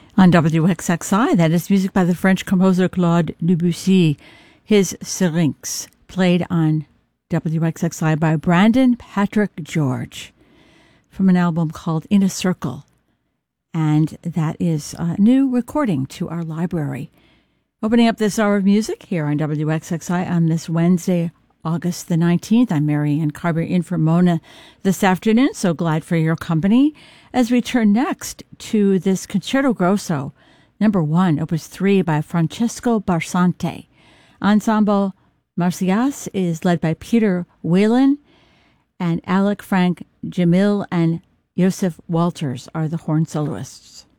On WXXI, that is music by the French composer Claude Debussy. His Syrinx, played on WXXI by Brandon Patrick George from an album called In a Circle. And that is a new recording to our library. Opening up this hour of music here on WXXI on this Wednesday, August the 19th. I'm Marianne Carber in for Mona this afternoon. So glad for your company as we turn next to this Concerto Grosso, number 1, Opus 3 by Francesco Barsante. Ensemble Marsyas is led by Peter Whelan, and Alec Frank Jamil and Joseph Walters are the horn soloists.